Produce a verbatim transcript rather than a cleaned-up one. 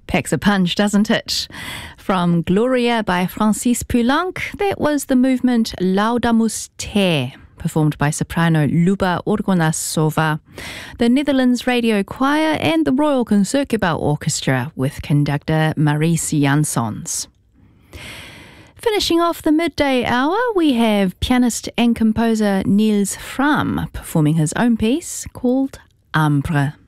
Packs a punch, doesn't it? From Gloria by Francis Poulenc, that was the movement Laudamus Te, performed by soprano Luba Orgonasova, the Netherlands Radio Choir and the Royal Concertgebouw Orchestra with conductor Maurice Jansons. Finishing off the midday hour, we have pianist and composer Niels Fram performing his own piece called Ambre.